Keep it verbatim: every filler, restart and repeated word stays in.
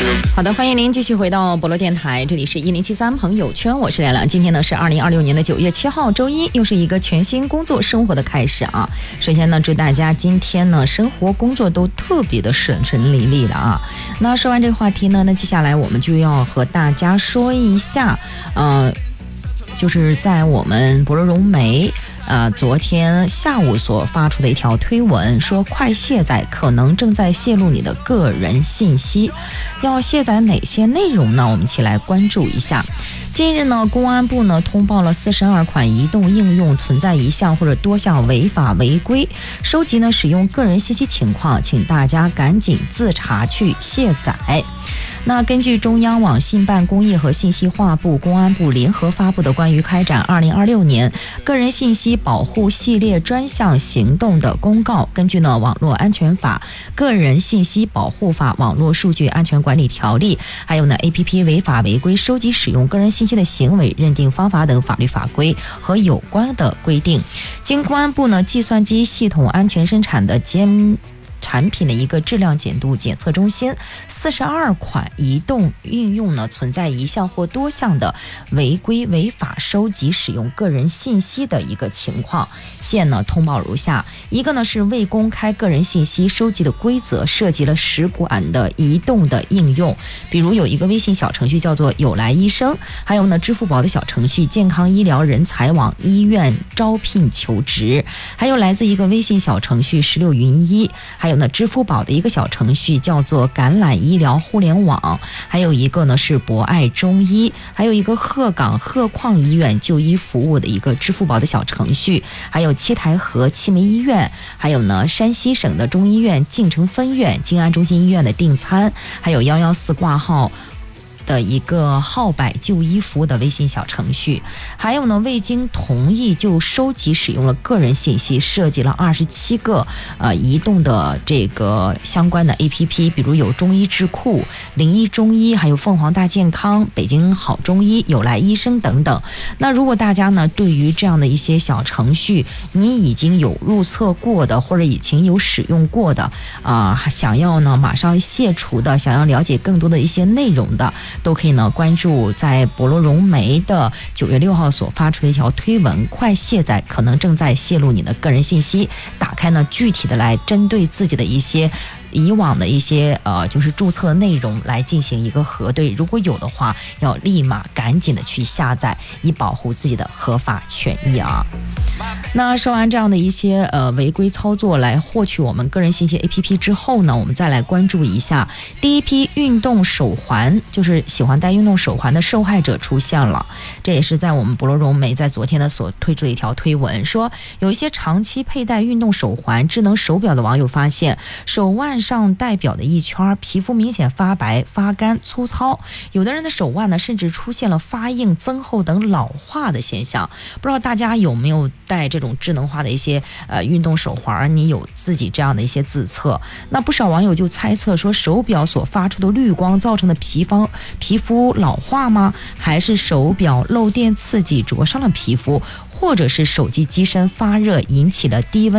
好的，欢迎您继续回到博罗电台，这里是一零七三朋友圈，我是亮亮。今天呢是二零二六年的九月七号，周一，又是一个全新工作生活的开始啊。首先呢，祝大家今天呢生活工作都特别的顺顺利利的啊。那说完这个话题呢，那接下来我们就要和大家说一下，呃，就是在我们博罗融媒。呃，昨天下午所发出的一条推文说，快卸载，可能正在泄露你的个人信息。要卸载哪些内容呢？我们一起来关注一下。近日呢，公安部呢通报了四十二款移动应用存在一项或者多项违法违规，收集呢使用个人信息情况，请大家赶紧自查去卸载。那根据中央网信办公益和信息化部、公安部联合发布的关于开展二零二六年个人信息保护系列专项行动的公告，根据呢网络安全法、个人信息保护法、网络数据安全管理条例，还有呢 A P P 违法违规收集使用个人信息的行为认定方法等法律法规和有关的规定，经公安部呢计算机系统安全生产的监产品的一个质量检度检测中心，四十二款移动应用呢存在一项或多项的违规违法收集使用个人信息的一个情况。现呢通报如下：一个呢是未公开个人信息收集的规则，涉及了十款的移动的应用，比如有一个微信小程序叫做有来医生，还有呢支付宝的小程序健康医疗人才网医院招聘求职，还有来自一个微信小程序石榴云医，还有呢支付宝的一个小程序叫做橄榄医疗互联网，还有一个呢是博爱中医，还有一个鹤岗鹤矿医院就医服务的一个支付宝的小程序，还有七台河七梅医院，还有呢山西省的中医院晋城分院、静安中心医院的订餐，还有一一四挂号的一个号百就医服务的微信小程序，还有呢未经同意就收集使用了个人信息，涉及了二十七个呃移动的这个相关的 A P P， 比如有中医智库、灵医中医，还有凤凰大健康、北京好中医、有来医生等等。那如果大家呢对于这样的一些小程序你已经有入册过的，或者已经有使用过的啊、呃，想要呢马上卸除的，想要了解更多的一些内容的，都可以呢关注在博罗融媒的九月六号所发出的一条推文，快卸载，可能正在泄露你的个人信息。打开呢具体的来针对自己的一些以往的一些呃就是注册内容来进行一个核对，如果有的话要立马赶紧的去下载，以保护自己的合法权益啊。那说完这样的一些呃违规操作来获取我们个人信息 A P P 之后呢，我们再来关注一下第一批运动手环，就是喜欢戴运动手环的受害者出现了。这也是在我们博罗融媒在昨天呢所推出的一条推文，说有一些长期佩戴运动手环、智能手表的网友发现，手腕上带表的一圈皮肤明显发白、发干、粗糙，有的人的手腕呢甚至出现了发硬、增厚等老化的现象。不知道大家有没有戴这种智能化的一些呃运动手环，你有自己这样的一些自测？那不少网友就猜测说，手表所发出的绿光造成的皮方皮肤老化吗？还是手表漏电刺激灼伤了皮肤，或者是手机机身发热引起了低温